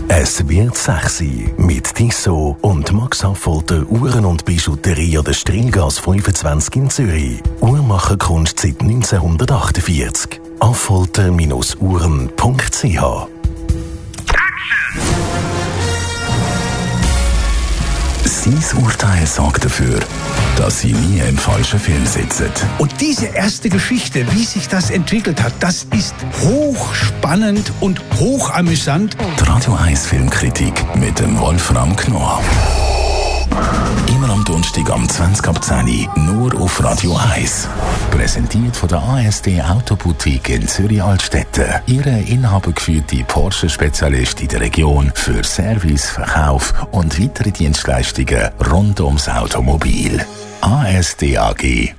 Es wird sexy mit Tissot und Max Affolter Uhren und Bijouterie an der Strilgasse 25 in Zürich. Uhrmacherkunst seit 1948. affolter-uhren.ch. Sein Urteil sorgt dafür, dass Sie nie im falschen Film sitzen. Und diese erste Geschichte, wie sich das entwickelt hat, das ist hochspannend und hochamüsant. Die Radio 1 Filmkritik mit dem Wolfram Knorr. Immer am Donnerstag am 20 ab 10 nur auf Radio 1. Präsentiert von der ASD Autoboutique in Zürich-Altstetten. Ihre inhabergeführte Porsche-Spezialist in der Region für Service, Verkauf und weitere Dienstleistungen rund ums Automobil. asdag.ch.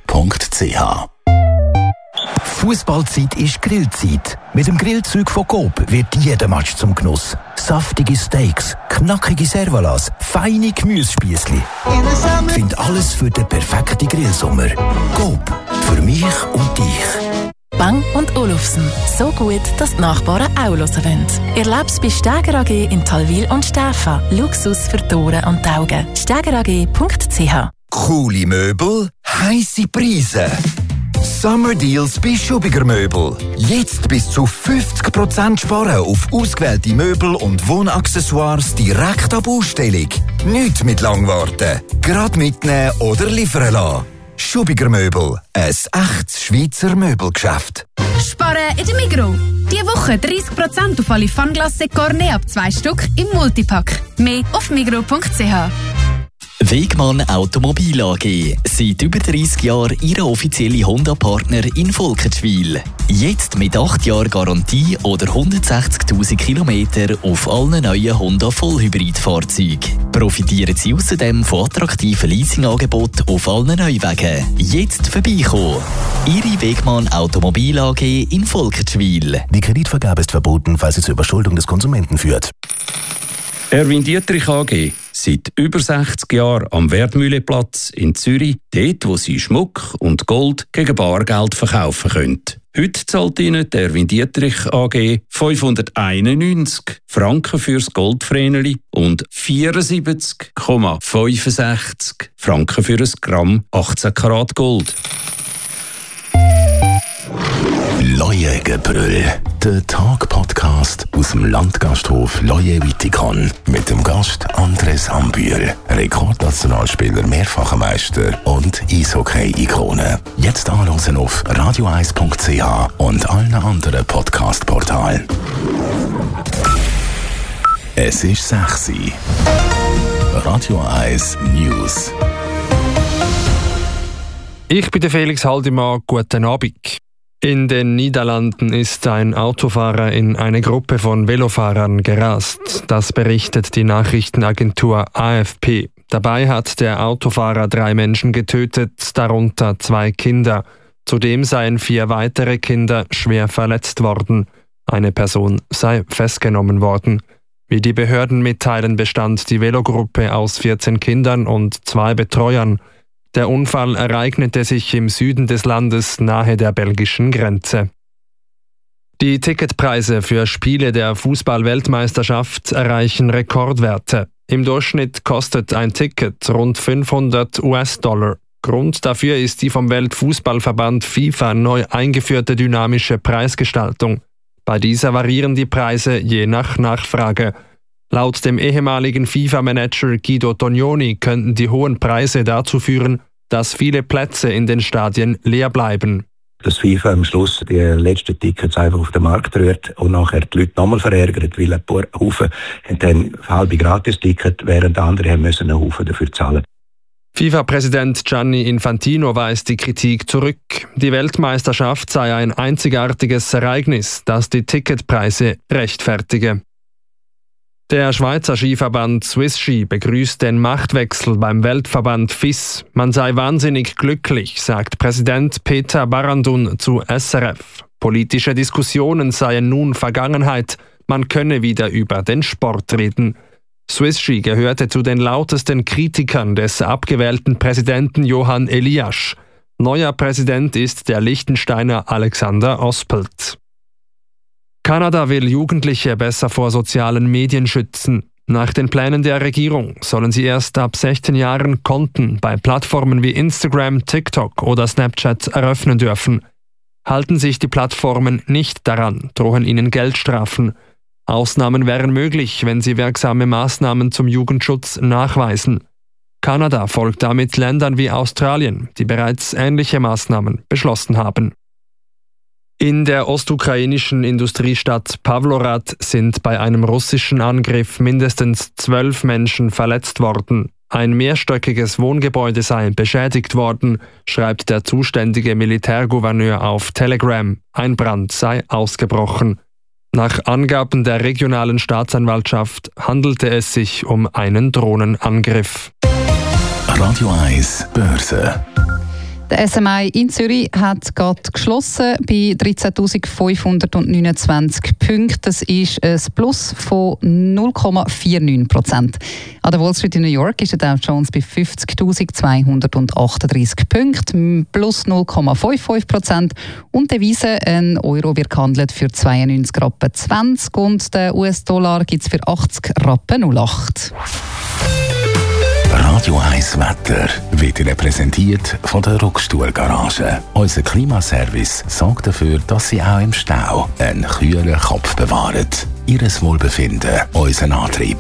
Fußballzeit ist Grillzeit. Mit dem Grillzeug von Coop wird jeder Match zum Genuss. Saftige Steaks, knackige Servalas, feine Gemüsespießli. Find alles für den perfekten Grillsommer. Coop, für mich und dich. Bang & Olufsen. So gut, dass die Nachbarn auch hören wollen. Erleb's bei Steger AG in Talwil und Stäfa. Luxus für die Ohren und die Augen. stegerag.ch. Coole Möbel, heisse Preise. Summer Deals bei Schubiger Möbel. Jetzt bis zu 50% sparen auf ausgewählte Möbel und Wohnaccessoires direkt ab Ausstellung. Nicht mit Langwarten. Gerade mitnehmen oder liefern lassen. Schubiger Möbel. Ein echtes Schweizer Möbelgeschäft. Sparen in der Migros. Diese Woche 30% auf alle Fanglasse Cornet ab 2 Stück im Multipack. Mehr auf migros.ch. Wegmann Automobil AG. Seit über 30 Jahren Ihr offizieller Honda-Partner in Volkenschwil. Jetzt mit 8 Jahren Garantie oder 160'000 Kilometer auf allen neuen Honda Vollhybridfahrzeugen. Profitieren Sie außerdem von attraktiven Leasingangeboten auf allen Neuwagen. Jetzt vorbeikommen. Ihre Wegmann Automobil AG in Volkenschwil. Die Kreditvergabe ist verboten, falls sie zur Überschuldung des Konsumenten führt. Erwin Dietrich AG. Seit über 60 Jahren am Wertmühleplatz in Zürich, dort wo Sie Schmuck und Gold gegen Bargeld verkaufen können. Heute zahlt Ihnen der Erwin Dietrich AG 591 Franken fürs Goldvreneli und 74,65 Franken für ein Gramm 18 Karat Gold. Leuengebrüll, der Tag-Podcast aus dem Landgasthof Leue-Wittikon mit dem Gast Andres Ambühl, Rekordnationalspieler, mehrfacher Meister und Eishockey-Ikone. Jetzt anhören auf radio1.ch und allen anderen Podcast-Portalen. Es ist sexy. Radio 1 News. Ich bin der Felix Haldimann. Guten Abend. In den Niederlanden ist ein Autofahrer in eine Gruppe von Velofahrern gerast. Das berichtet die Nachrichtenagentur AFP. Dabei hat der Autofahrer 3 Menschen getötet, darunter 2 Kinder. Zudem seien 4 weitere Kinder schwer verletzt worden. Eine Person sei festgenommen worden. Wie die Behörden mitteilen, bestand die Velogruppe aus 14 Kindern und 2 Betreuern. Der Unfall ereignete sich im Süden des Landes nahe der belgischen Grenze. Die Ticketpreise für Spiele der Fußball-Weltmeisterschaft erreichen Rekordwerte. Im Durchschnitt kostet ein Ticket rund $500. Grund dafür ist die vom Weltfußballverband FIFA neu eingeführte dynamische Preisgestaltung. Bei dieser variieren die Preise je nach Nachfrage. Laut dem ehemaligen FIFA-Manager Guido Tognoni könnten die hohen Preise dazu führen, dass viele Plätze in den Stadien leer bleiben. Dass FIFA am Schluss die letzten Tickets einfach auf den Markt rührt und nachher die Leute nochmal verärgert, weil ein paar Haufen haben dann halbe Gratis-Ticket, während andere haben müssen einen Haufen dafür zahlen. FIFA-Präsident Gianni Infantino weist die Kritik zurück. Die Weltmeisterschaft sei ein einzigartiges Ereignis, das die Ticketpreise rechtfertige. Der Schweizer Skiverband Swiss Ski begrüßt den Machtwechsel beim Weltverband FIS. Man sei wahnsinnig glücklich, sagt Präsident Peter Barandun zu SRF. Politische Diskussionen seien nun Vergangenheit. Man könne wieder über den Sport reden. Swiss Ski gehörte zu den lautesten Kritikern des abgewählten Präsidenten Johann Eliasch. Neuer Präsident ist der Liechtensteiner Alexander Ospelt. Kanada will Jugendliche besser vor sozialen Medien schützen. Nach den Plänen der Regierung sollen sie erst ab 16 Jahren Konten bei Plattformen wie Instagram, TikTok oder Snapchat eröffnen dürfen. Halten sich die Plattformen nicht daran, drohen ihnen Geldstrafen. Ausnahmen wären möglich, wenn sie wirksame Maßnahmen zum Jugendschutz nachweisen. Kanada folgt damit Ländern wie Australien, die bereits ähnliche Maßnahmen beschlossen haben. In der ostukrainischen Industriestadt Pawlorad sind bei einem russischen Angriff mindestens 12 Menschen verletzt worden. Ein mehrstöckiges Wohngebäude sei beschädigt worden, schreibt der zuständige Militärgouverneur auf Telegram. Ein Brand sei ausgebrochen. Nach Angaben der regionalen Staatsanwaltschaft handelte es sich um einen Drohnenangriff. Radio 1 Börse. Der SMI in Zürich hat gerade geschlossen bei 13.529 Punkten. Das ist ein Plus von 0,49%. An der Wall Street in New York ist der Dow Jones bei 50.238 Punkten, plus 0,55%. Und die Devise, ein Euro wird gehandelt für 92,20 Rappen und der US-Dollar gibt es für 80,08 Rappen. Radio 1 Wetter wird Ihnen präsentiert von der Rockstuhl-Garage. Unser Klimaservice sorgt dafür, dass Sie auch im Stau einen kühlen Kopf bewahren. Ihres Wohlbefinden, unser Antrieb.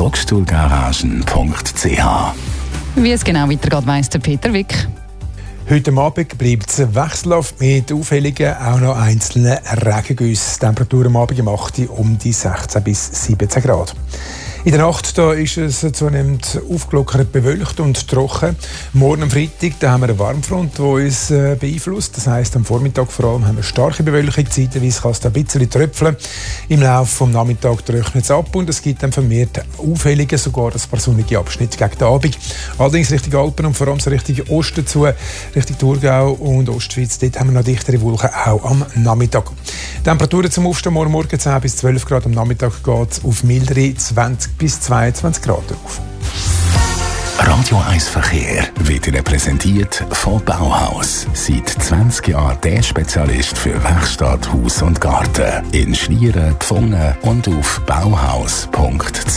Rockstuhlgaragen.ch. Wie es genau weitergeht, weiss der Peter Wick. Heute Abend bleibt es wechselhaft mit auffälligen, auch noch einzelnen Regengüssen. Temperatur am Abend um 8 Uhr um die 16 bis 17 Grad. In der Nacht da ist es zunehmend aufgelockert, bewölkt und trocken. Morgen am Freitag da haben wir eine Warmfront, die uns beeinflusst. Das heisst, am Vormittag vor allem haben wir starke Bewölkung. Zeitweise kann es da ein bisschen tröpfeln. Im Laufe des Nachmittags trocknet es ab und es gibt dann vermehrt auffällige, sogar ein paar sonnige Abschnitte gegen den Abend. Allerdings Richtung Alpen und vor allem so Richtung Osten zu, Richtung Thurgau und Ostschweiz, dort haben wir noch dichtere Wolken, auch am Nachmittag. Temperaturen zum Aufstehen morgen 10 bis 12 Grad, am Nachmittag geht es auf mildere 20 bis 22 Grad auf. Radio 1 Verkehr wird Ihnen präsentiert von Bauhaus. Seit 20 Jahren der Spezialist für Werkstatt, Haus und Garten. In Schlieren, Pfungen und auf bauhaus.ch.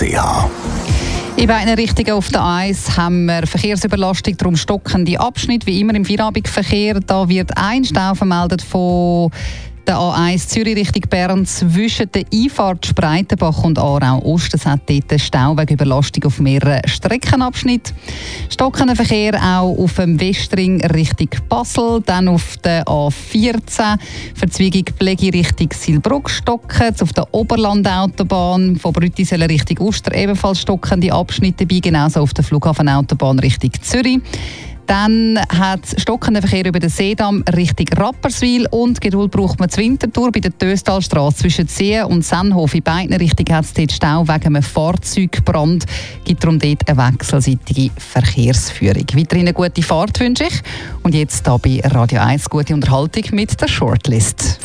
In beiden Richtungen auf der A1 haben wir Verkehrsüberlastung, darum stockende Abschnitte, wie immer im Feierabendverkehr. Da wird ein Stau vermeldet von der A1 Zürich Richtung Bern zwischen der Einfahrt Spreitenbach und Aarau Ost. Es hat dort einen Stau wegen Überlastung auf mehreren Streckenabschnitten. Stockender Verkehr auch auf dem Westring Richtung Basel, dann auf der A14 Verzweigung Plegi Richtung Silbruck stocken, auf der Oberlandautobahn von Brüttisellen Richtung Uster ebenfalls stockende Abschnitte dabei, genauso auf der Flughafenautobahn Richtung Zürich. Dann hat es stockenden Verkehr über den Seedamm Richtung Rapperswil und Geduld braucht man zur Winterthur bei der Töstalstrasse zwischen Zehen und Sennhof. In beiden Richtungen hat es dort Stau wegen einem Fahrzeugbrand. Es gibt darum dort eine wechselseitige Verkehrsführung. Weiterhin eine gute Fahrt wünsche ich. Und jetzt hier bei Radio 1 gute Unterhaltung mit der Shortlist.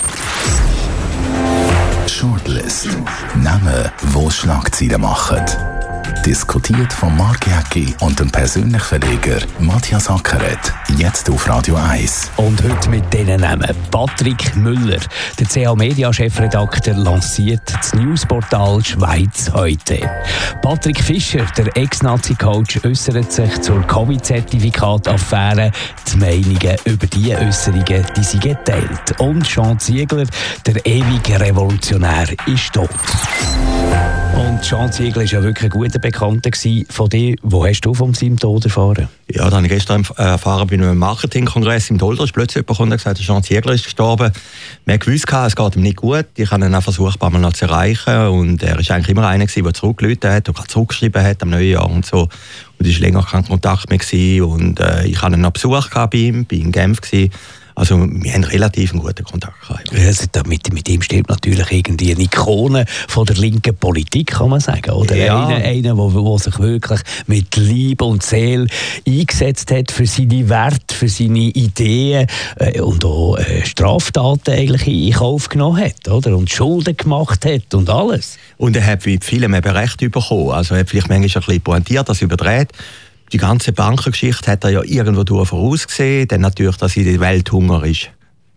Shortlist. Namen, die Schlagzeilen machen. Diskutiert von Marc Jäcki und dem persönlichen Verleger Matthias Ackeret. Jetzt auf Radio 1. Und heute mit diesen Namen. Patrick Müller, der CH-Media-Chefredakteur, lanciert das Newsportal Schweiz heute. Patrick Fischer, der Ex-Nazi-Coach, äußert sich zur Covid-Zertifikat-Affäre. Die Meinungen über diese Äußerungen, die sind geteilt. Und Jean Ziegler, der ewige Revolutionär, ist tot. Und Jean Ziegler war ja wirklich ein guter Bekannter von dir. Wo hast du von seinem Tod erfahren? Ja, dann habe ich gestern erfahren bei einem Marketingkongress im Dolder. Ist plötzlich jemand gesagt, Jean Ziegler ist gestorben. Wir haben gewusst, es geht ihm nicht gut. Ich habe ihn auch versucht, ein paar Mal noch zu erreichen. Und er war eigentlich immer einer, der zurückgerufen hat und zurückgeschrieben hat am neuen Jahr und so. Und es war länger kein Kontakt mehr gewesen. Und ich hatte noch Besuch bei ihm, bei in Genf gewesen. Also wir haben relativ einen guten Kontakt gehabt. Also, mit ihm steht natürlich irgendwie eine Ikone von der linken Politik, kann man sagen. Oder? Ja. Einer, der sich wirklich mit Liebe und Seele eingesetzt hat für seine Werte, für seine Ideen und auch Straftaten eigentlich in Kauf genommen hat, oder? Und Schulden gemacht hat und alles. Und er hat mit vielem eben Recht bekommen. Also er hat vielleicht manchmal ein bisschen pointiert, das überdreht. Die ganze Bankengeschichte hat er ja irgendwo vorausgesehen. Dann natürlich, dass in der Welt Hunger ist.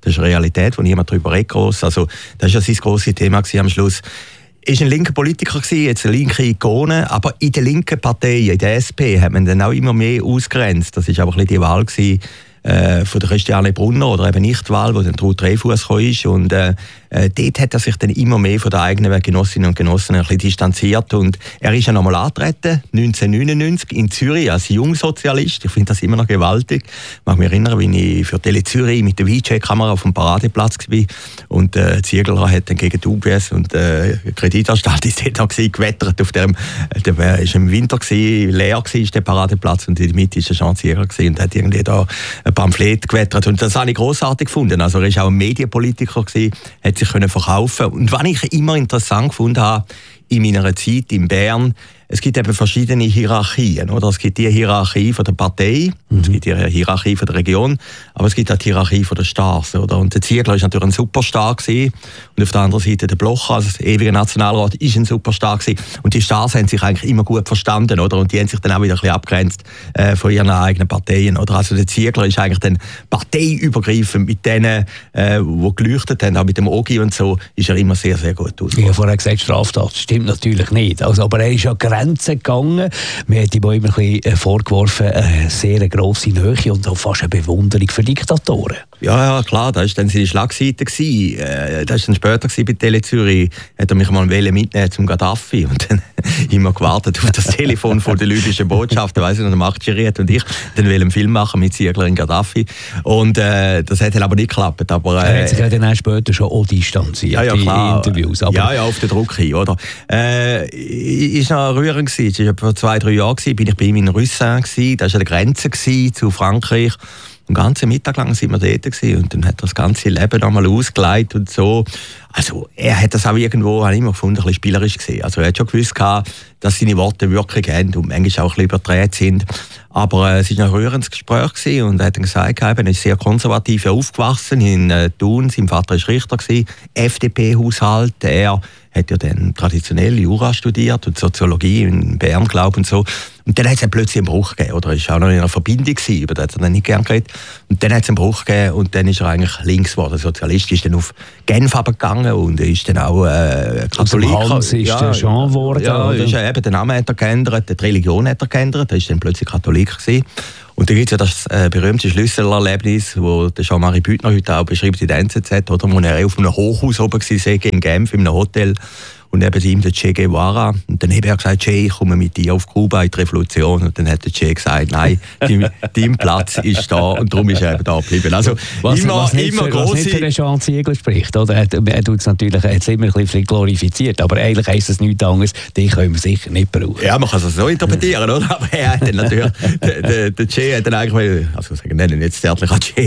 Das ist eine Realität, wo niemand darüber redet gross. Also, das war ja sein grosses Thema am Schluss. Er war ein linker Politiker, jetzt eine linke Ikone, aber in der linken Partei, in der SP, hat man dann auch immer mehr ausgrenzt. Das war aber ein bisschen die Wahl von der Christiane Brunner oder eben nicht die Wahl, wo dann Ruth Dreifuss gekommen ist. Und dort hat er sich dann immer mehr von den eigenen Genossinnen und Genossen ein bisschen distanziert. Und er ist ja nochmal angetreten, 1999 in Zürich als Jungsozialist. Ich finde das immer noch gewaltig. Ich mag mich erinnern, wie ich für Tele Zürich mit der VJ-Kamera auf dem Paradeplatz war. Und Ziegler hat dann gegen die UBS und Kreditanstalt ist dort noch gewettert. Auf dem, der war im Winter leer war der Paradeplatz und in der Mitte war der Jean Ziegler und hat irgendwie da ein Pamphlet gewettert. Und das habe ich grossartig gefunden. Also er war auch ein Medienpolitiker gewesen, hat sich verkaufen können. Und was ich immer interessant gefunden habe, in meiner Zeit in Bern, es gibt eben verschiedene Hierarchien. Oder? Es gibt die Hierarchie von der Partei, es gibt die Hierarchie von der Region, aber es gibt auch die Hierarchie von der Stars. Oder? Und der Ziegler war natürlich ein Superstar gewesen. Und auf der anderen Seite der Blocher, also der ewige Nationalrat, ist ein Superstar gewesen. Und die Stars haben sich eigentlich immer gut verstanden. Oder? Und die haben sich dann auch wieder ein bisschen abgegrenzt von ihren eigenen Parteien. Oder? Also der Ziegler ist eigentlich dann parteiübergreifend mit denen, die geleuchtet haben, auch mit dem Ogi und so, ist er immer sehr, sehr gut ausgegangen. Ich habe vorher gesagt, Straftat, das stimmt natürlich nicht. Also, aber er ist ja Grenzen gegangen. Man hat ihm auch immer ein bisschen vorgeworfen, eine sehr grosse Nähe und auch fast eine Bewunderung für Diktatoren. Ja, klar, das war dann seine Schlagseite. Das war dann später bei Tele Zürich. Hat er mich mal mitnehmen zum Gaddafi und dann immer gewartet auf das Telefon von der libyschen Botschaft. Da weiss ich noch, der Machtgeriet und ich dann einen Film machen mit Ziegler in Gaddafi. Und das hat dann aber nicht geklappt. Aber, er hat sich ja dann auch später schon auch distanziert in Interviews. Aber ja, auf den Druck hin, oder? Ist noch rührend gewesen. Vor 2-3 Jahren bin ich bei ihm in Russin gewesen. Das war an der Grenze zu Frankreich. Den ganzen Mittag lang sind wir dort gewesen. Und dann hat er das ganze Leben nochmal ausgelegt und so. Also, er hat das auch irgendwo, habe ich immer gefunden, ein bisschen spielerisch gesehen. Also, er hat schon gewusst, dass seine Worte Wirkung haben und manchmal auch ein bisschen überdreht sind. Aber es war ein rührendes Gespräch gewesen und er hat dann gesagt, er ist sehr konservativ aufgewachsen in Thun. Sein Vater war Richter gewesen, FDP-Haushalt. Er hat ja dann traditionell Jura studiert und Soziologie in Bern, glaube ich, und so. Und dann hat es plötzlich einen Bruch gegeben, oder? Er war auch noch in einer Verbindung gewesen, über das hat er dann nicht gern geredet. Und dann hat es einen Bruch gegeben und dann ist er eigentlich links geworden. Sozialist ist dann auf Genf gegangen und ist dann auch Katholik. Also Hans ist der Jean geworden. Ja, ist eben, den Namen hat er geändert, die Religion hat er geändert, er ist dann plötzlich Katholik gewesen. Und da gibt es ja das berühmte Schlüsselerlebnis, das der Jean-Marie Büttner heute auch beschreibt in der NZZ, oder, wo er auf einem Hochhaus oben war, in Genf, in einem Hotel. Und neben ihm der Che Guevara. Und dann hat er gesagt, Che, ich komme mit dir auf Kuba in die Revolution. Und dann hat der Che gesagt, nein, dein Platz ist da und darum ist er eben da geblieben. Also was nicht für den Jean Ziegler spricht. Oder? Er tut es natürlich jetzt immer ein bisschen glorifiziert, aber eigentlich heisst es nichts anderes, den können wir sicher nicht brauchen. Ja, man kann es so interpretieren, oder? Aber er hat dann natürlich, der Che hat dann eigentlich, also sagen, nennen jetzt zärtlich an Che,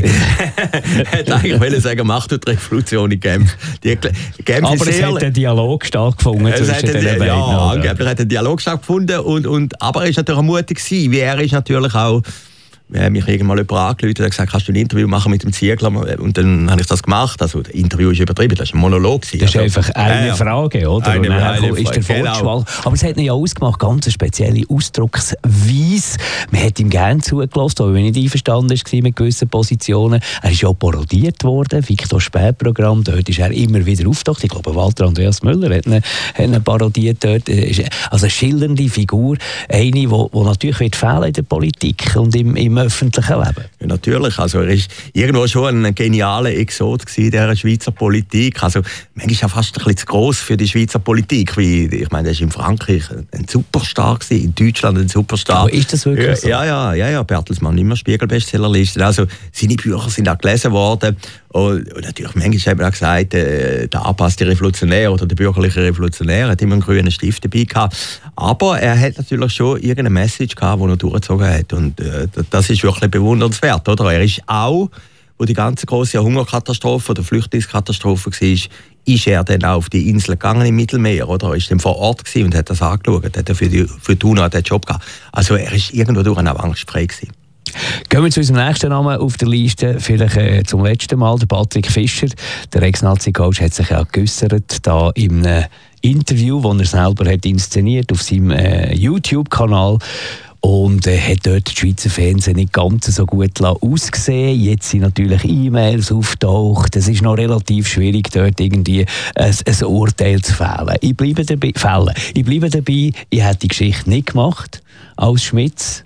hat eigentlich sagen, mach du die Revolution in Genf. Aber es hat einen Dialog stattgefunden zwischen den beiden. Ja, angeblich hat ein Dialog stattgefunden, aber er war natürlich mutig gewesen, wie er ist natürlich auch. Wir haben mich irgendwann jemand angerufen und gesagt, kannst du ein Interview machen mit dem Ziegler? Und dann habe ich das gemacht. Also, das Interview ist übertrieben, das war ein Monolog. Das ist einfach eine Frage, oder? Eine ist der Fortschwall. Aber es hat ihn ja ausgemacht, ganz eine spezielle Ausdrucksweise. Man hat ihm gerne zugelassen, auch wenn er nicht einverstanden war mit gewissen Positionen. Er ist ja auch parodiert worden, Victor Spätprogramm, dort ist er immer wieder auftaucht. Ich glaube, Walter Andreas Müller hat ihn parodiert dort. Also eine schillernde Figur, eine, die natürlich wird fehlen in der Politik und im öffentlichen Leben. Ja, natürlich. Also er ist irgendwo schon ein genialer Exot in dieser Schweizer Politik. Also manchmal auch fast ein bisschen zu gross für die Schweizer Politik. Ich meine, er war in Frankreich ein Superstar gewesen, in Deutschland ein Superstar. Aber ist das wirklich so? Ja, Bertelsmann, immer Spiegel-Bestsellerliste. Also seine Bücher sind auch gelesen worden. Und natürlich, manchmal haben wir auch gesagt, der angepasste Revolutionär oder der bürgerliche Revolutionär hat immer einen grünen Stift dabei gehabt. Aber er hat natürlich schon irgendeine Message gehabt, die er durchgezogen hat. Und das ist wirklich bewundernswert, oder? Er ist auch, wo die ganze große Hungerkatastrophe oder Flüchtlingskatastrophe war, ist er dann auch auf die Insel gegangen im Mittelmeer, oder? Er war dann vor Ort und hat das angeschaut. Hat er für die UNO den Job gehabt. Also er ist irgendwo durch eine angstfrei gewesen. Gehen wir zu unserem nächsten Namen auf der Liste, vielleicht zum letzten Mal, der Patrick Fischer. Der Ex-Nazi-Coach hat sich auch geäussert, da im Interview, das er selber hat inszeniert auf seinem YouTube-Kanal. und hat dort das Schweizer Fernsehen nicht ganz so gut ausgesehen. Jetzt sind natürlich E-Mails auftaucht. Es ist noch relativ schwierig, dort irgendwie ein Urteil zu fällen. Ich bleibe dabei, ich hätte die Geschichte nicht gemacht als Schmitz.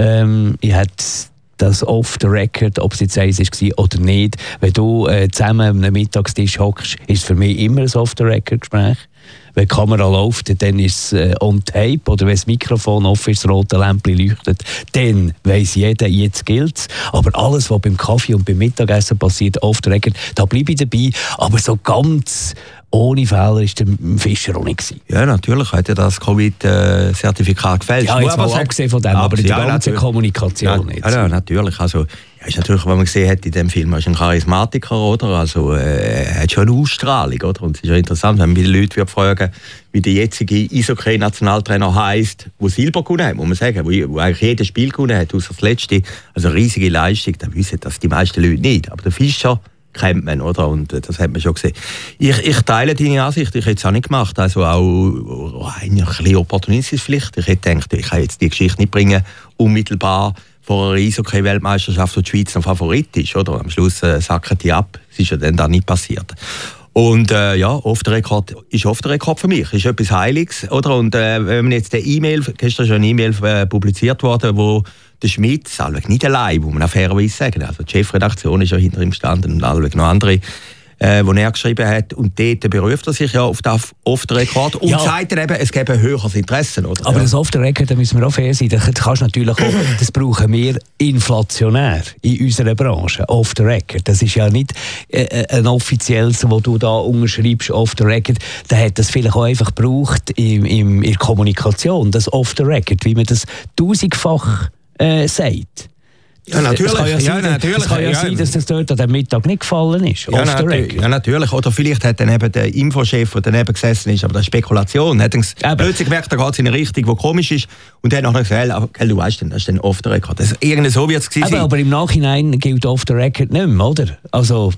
Ich hätte das off the record, ob es jetzt eins war oder nicht. Wenn du zusammen an einem Mittagstisch hockst, ist es für mich immer ein off the record Gespräch. Wenn die Kamera läuft, dann ist es on tape. Oder wenn das Mikrofon off ist, das rote Lämpchen leuchtet, dann weiss jeder, jetzt gilt es. Aber alles, was beim Kaffee und beim Mittagessen passiert, off the record, da bleibe ich dabei. Aber so ganz ohne Fehler war der Fischer auch nicht. Ja, natürlich hat ja das Covid-Zertifikat gefällt. Ja, jetzt mal abgesehen von dem, aber die ganze Kommunikation nicht. Ja, natürlich. Also, ja, ist natürlich, was man gesehen hat in dem Film, er ist ein Charismatiker, oder? Also, er hat schon eine Ausstrahlung, oder? Und es ist ja interessant, wenn man die Leute fragen, wie der jetzige Eishockey-Nationaltrainer heisst, der Silber gewonnen hat, muss man sagen, wo eigentlich jedes Spiel gewonnen hat, außer das letzte. Also, eine riesige Leistung, da wissen das die meisten Leute nicht. Aber der Fischer kennt man, oder? Und das hat man schon gesehen. Ich teile deine Ansicht, ich hätte es auch nicht gemacht. Also auch ein bisschen opportunistisch vielleicht. Ich hätte gedacht, ich kann jetzt die Geschichte nicht bringen, unmittelbar vor einer Eishockey-Weltmeisterschaft, wo die Schweiz ein Favorit ist, oder? Am Schluss sacken die ab. Das ist ja dann da nicht passiert. Und ja, off the record ist off the record für mich. Ist etwas Heiliges, oder? Und wenn man jetzt gestern schon eine E-Mail publiziert worden, wo der Schmitz, allweg nicht allein, muss man auch fairerweise sagen. Also die Chefredaktion ist ja hinter ihm gestanden und allweg noch andere, die er geschrieben hat. Und dort beruft er sich ja auf das Off-the-Record und sagt dann eben, es gäbe ein höheres Interesse. Oder? Aber das Off-the-Record, da müssen wir auch fair sein, das kannst natürlich auch, das brauchen wir inflationär in unserer Branche, Off-the-Record. Das ist ja nicht ein offizielles, wo du da unterschreibst, Off-the-Record. Da hat das vielleicht auch einfach gebraucht in der Kommunikation, das Off-the-Record, wie man das tausendfach sagt. Ja, natürlich. Es kann ja sein, dass das dort an dem Mittag nicht gefallen ist. Ja, natürlich. Oder vielleicht hat dann eben der Infochef, der daneben gesessen ist, aber das ist Spekulation. Hat dann plötzlich gemerkt, da geht es in eine Richtung, die komisch ist. Und dann hat er gesagt, du weißt, das ist dann off the record. Also, irgendwie so wird es gewesen sein. Aber im Nachhinein gilt off the record nicht mehr, oder? Also,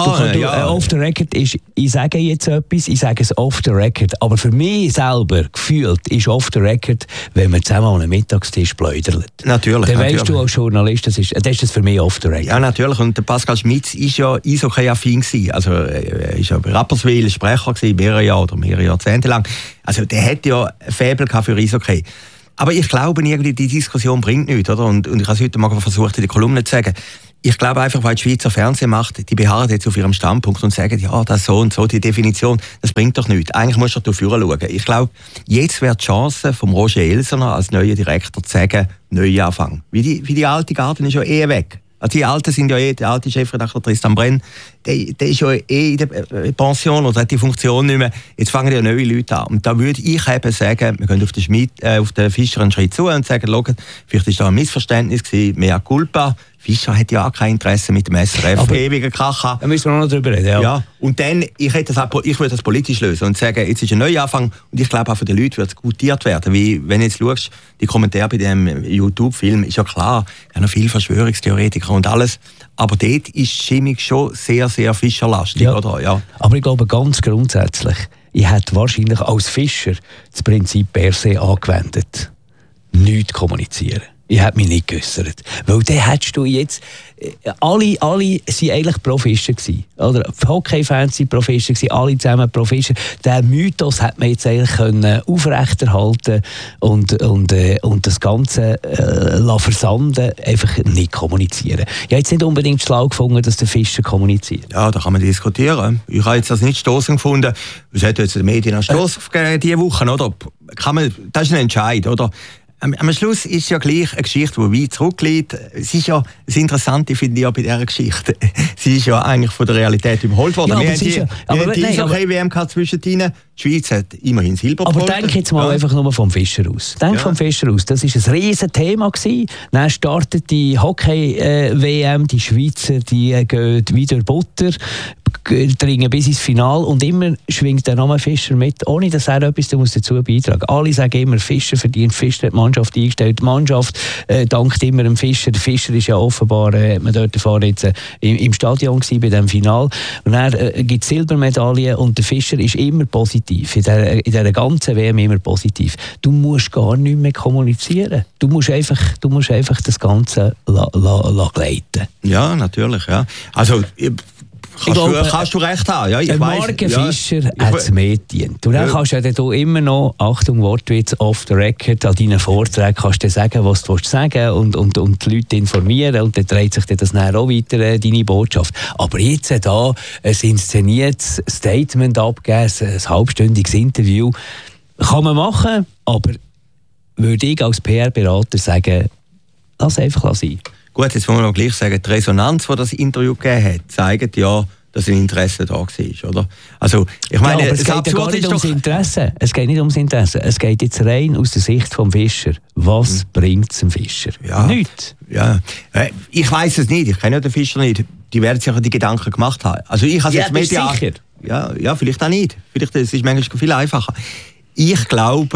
off the record ist, ich sage jetzt etwas, ich sage es off the record. Aber für mich selber gefühlt ist off the record, wenn man zusammen an einem Mittagstisch pläudert. Natürlich. Dann weißt du als Journalist, das ist das für mich off the record. Ja, natürlich. Und der Pascal Schmitz war ja Eishockey-affin gewesen. Also, er war ja bei Rapperswil Sprecher gewesen, mehrere Jahrzehnte lang. Also, der hat ja ein Faible für Eishockey. Aber ich glaube, irgendwie die Diskussion bringt nichts, oder? Und ich habe es heute Morgen versucht, in der Kolumne zu sagen. Ich glaube einfach, weil die Schweizer Fernsehen macht, die beharren jetzt auf ihrem Standpunkt und sagen, ja, das so und so, die Definition, das bringt doch nichts. Eigentlich musst du dafür schauen. Ich glaube, jetzt wäre die Chance vom Roger Elsener als neuer Direktor zu sagen, Neuanfang. Wie die alte Garten ist ja weg. Also die Alten sind ja der alte Chefredakteur Tristan Brenn, der ist ja in der Pension oder hat die Funktion nicht mehr. Jetzt fangen ja neue Leute an. Und da würde ich eben sagen, wir gehen auf den Fischer einen Schritt zu und sagen, schaut, vielleicht ist da ein Missverständnis gewesen, mea culpa. Fischer hat ja auch kein Interesse mit dem SRF, ewiger Kracher. Da müssen wir noch drüber reden, ja. Und dann, ich würde das politisch lösen und sagen, jetzt ist ein Neuanfang und ich glaube auch für die Leute wird es gutiert werden. Wie, wenn du jetzt schaust, die Kommentare bei dem YouTube-Film, ist ja klar, ja noch viele Verschwörungstheoretiker und alles, aber dort ist die Stimmung schon sehr, sehr fischerlastig, oder? Ja. Aber ich glaube ganz grundsätzlich, ich hätte wahrscheinlich als Fischer das Prinzip per se angewendet. Nichts kommunizieren. Ich habe mich nicht geäussert. Weil dann hättest du jetzt... Alle waren eigentlich Pro-Fischer gewesen. Oder Hockey-Fans waren Pro-Fischer gewesen, alle zusammen Pro-Fischer. Den Mythos hätte man jetzt eigentlich können aufrechterhalten und das Ganze versanden, einfach nicht kommunizieren. Ich habe jetzt nicht unbedingt schlau gefunden, dass der Fischer kommuniziert. Ja, da kann man diskutieren. Ich habe jetzt das nicht stossend gefunden. Was hat jetzt die Medien an Stoss diese Woche, oder? Das ist ein Entscheid, oder? Am Schluss ist es ja gleich eine Geschichte, die weit zurückliegt. Es ist ja das Interessante, finde ich, auch bei dieser Geschichte. Sie ist ja eigentlich von der Realität überholt worden. Ja, wir haben die Eishockey-WM zwischendrin. Die Schweiz hat immerhin Silber geholt. Aber denk jetzt mal einfach nur vom Fischer aus. Vom Fischer aus. Das war ein riesen Thema gewesen. Dann startet die Hockey-WM, die Schweizer, die gehen wieder Butter, dringen bis ins Finale und immer schwingt der Name Fischer mit, ohne dass er etwas dazu beitragen muss. Alle sagen immer, Fischer verdient, Fischer hat Mannschaft eingestellt. Die Mannschaft dankt immer dem Fischer. Der Fischer ist ja offenbar, hat man dort erfahren, jetzt im Stadion gewesen, bei diesem Final. Und er gibt Silbermedaillen und der Fischer ist immer positiv. In dieser ganzen WM immer positiv. Du musst gar nicht mehr kommunizieren. Du musst einfach das Ganze gleiten. Ja, natürlich. Ja. Also, kannst du recht haben. Ja, ich weiss, Marke Fischer hat es mehr gedient. Und dann kannst du ja immer noch, Achtung, Wortwitz, off the record, an deinen Vorträgen kannst du sagen, was du sagen willst und die Leute informieren und dann dreht sich das dann auch weiter, deine Botschaft. Aber jetzt da ein inszeniertes Statement abgeben, ein halbstündiges Interview, kann man machen, aber würde ich als PR-Berater sagen, lass einfach sein. Gut, jetzt muss man auch gleich sagen, die Resonanz, die das Interview gegeben hat, zeigt ja, dass ein Interesse da war, oder? Also, ich meine, aber es geht ja gar nicht ums Interesse. Es geht nicht ums Interesse. Es geht jetzt rein aus der Sicht vom Fischer. Was bringt es dem Fischer? Ja. Nichts. Ja. Ich weiss es nicht. Ich kenne ja den Fischer nicht. Die werden sich die Gedanken gemacht haben. Also ich habe jetzt medial. Sicher. Ja, vielleicht auch nicht. Vielleicht ist es manchmal viel einfacher. Ich glaube,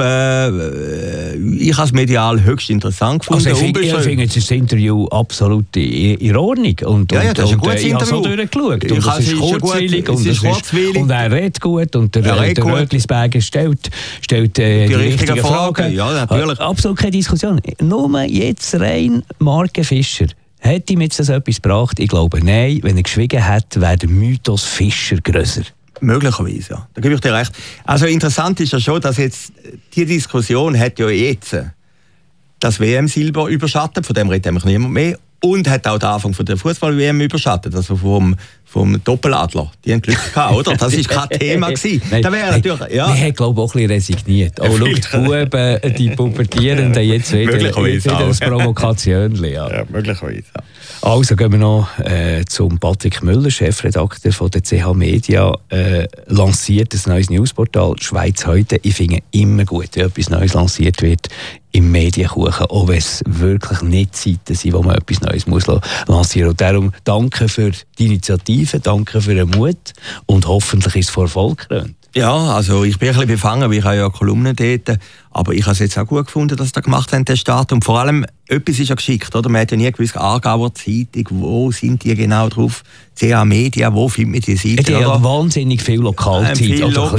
ich habe es medial höchst interessant gefunden. Also ich finde das Interview absolut in Ordnung. Und das ist ein gutes ich habe so durchgeschaut. Und es ist kurzweilig und er redet gut und der Rötlisberger stellt die richtigen Fragen. Ja, natürlich. Absolut keine Diskussion. Nur jetzt rein Marke Fischer. Hätte ihm jetzt das etwas gebracht? Ich glaube, nein. Wenn er geschwiegen hätte, wäre der Mythos Fischer grösser. Möglicherweise, ja. Da gebe ich dir recht. Also interessant ist ja schon, dass jetzt die Diskussion hat ja jetzt das WM-Silber überschattet, von dem redet nämlich niemand mehr, und hat auch den Anfang von der Fußball-WM überschattet, also vom Doppeladler. Die haben Glück gehabt, oder? Das war kein Thema gewesen. Da wäre natürlich, ja. Man hat, glaube ich, auch ein bisschen resigniert. Oh, schau, die Buben, die Pubertierenden, jetzt wieder das Provokationchen. Ja, möglicherweise, ja. Also gehen wir noch zum Patrick Müller, Chefredakteur von der CH Media, lanciert ein neues Newsportal «Schweiz heute». Ich finde immer gut, wenn etwas Neues lanciert wird im Medienkuchen, auch wenn es wirklich nicht Zeiten sind, wo man etwas Neues muss lancieren muss. Und darum danke für die Initiative, danke für den Mut und hoffentlich ist es vor Erfolg gekrönt. Ja, also ich bin ein bisschen befangen, weil ich habe ja Kolumnen dort, aber ich habe es jetzt auch gut gefunden, dass sie das gemacht haben, den Start. Und vor allem, etwas ist ja geschickt, oder? Man hat ja nie gewusst, Aargauer Zeitung, wo sind die genau drauf? CH Media, wo findet man die Seite? Die haben wahnsinnig viel Lokalzeit,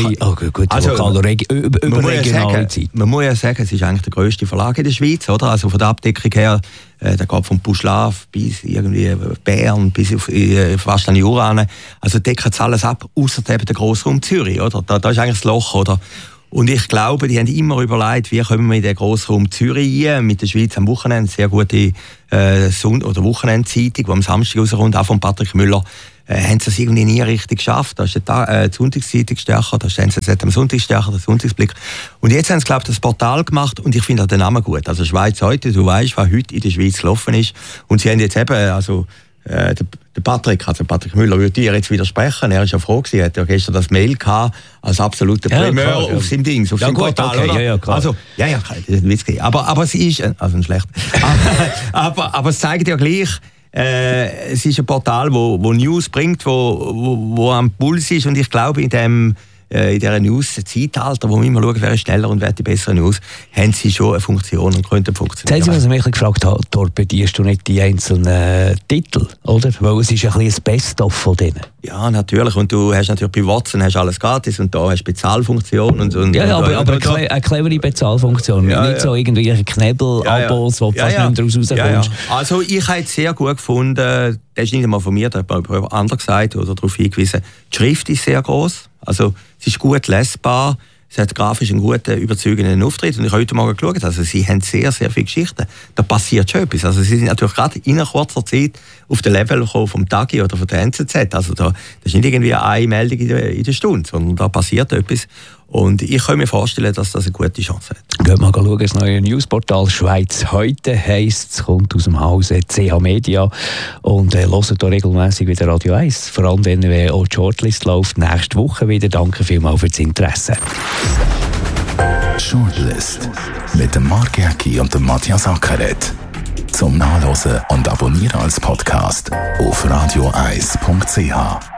überregionale Zeit. Man muss ja sagen, es ist eigentlich der grösste Verlag in der Schweiz, oder? Also von der Abdeckung her, der geht von Buschlav bis irgendwie Bern, bis fast an Jura. Also decken es alles ab, ausser eben der Grossraum Zürich, oder? Da ist eigentlich das Loch, oder? Und ich glaube, die haben immer überlegt, wie kommen wir in den Grossraum Zürich rein, mit der Schweiz am Wochenende, sehr gute Wochenendzeitung, die am Samstag rauskommt, auch von Patrick Müller, haben sie es irgendwie nie richtig geschafft. Da ist die Sonntagszeitung stärker, da ist die NZZ am Sonntag stärker, der Sonntagsblick. Und jetzt haben sie, glaube ich, das Portal gemacht und ich finde auch den Namen gut. Also Schweiz heute, du weißt, was heute in der Schweiz gelaufen ist. Und sie haben jetzt eben, also der Patrick Müller würde dir jetzt widersprechen. Er ist ja froh gewesen, er hat ja gestern das Mail gehabt, als absoluter Primär auf seinem Dings, auf seinem Portal, okay, oder? Ja, klar. Also, das ist ein Witz gewesen. Aber es ist, also ein schlecht. aber es zeigt ja gleich, es ist ein Portal, wo News bringt, wo am Puls ist, und ich glaube, in dieser News-Zeitalter, wo wir immer schauen, wer ist schneller und wer hat die bessere News, haben sie schon eine Funktion und könnten funktionieren. Jetzt haben Sie mich gefragt, torpedierst du nicht die einzelnen Titel, oder? Weil es ist ein bisschen ein Best-of von denen. Ja, natürlich. Und du hast natürlich bei Watson hast alles gratis und da hast du Bezahlfunktion. Aber eine clevere Bezahlfunktion. Ja, nicht so irgendwelche Knebel-Abos, wo du fast nicht mehr rauskommst. Ja. Also ich habe es sehr gut gefunden, das ist nicht einmal von mir, da hat jemand anderes gesagt oder darauf hingewiesen, die Schrift ist sehr gross. Also es ist gut lesbar, es hat grafisch einen guten, überzeugenden Auftritt. Und ich habe heute Morgen geschaut, also sie haben sehr, sehr viele Geschichten. Da passiert schon etwas. Also sie sind natürlich gerade in kurzer Zeit auf den Level gekommen vom Tagi oder von der NZZ. Also das ist nicht irgendwie eine Meldung in der Stunde, sondern da passiert etwas. Und ich kann mir vorstellen, dass das eine gute Chance hat. Geht mal schauen, das neue Newsportal «Schweiz heute» heisst. Es kommt aus dem Hause CH Media. Und hört hier regelmässig wieder Radio 1. Vor allem dann, wenn auch die Shortlist läuft. Nächste Woche wieder. Danke vielmals für das Interesse. Shortlist mit dem Mark Jäcki und dem Matthias Ackeret. Zum Nachlesen und Abonnieren als Podcast auf radio1.ch.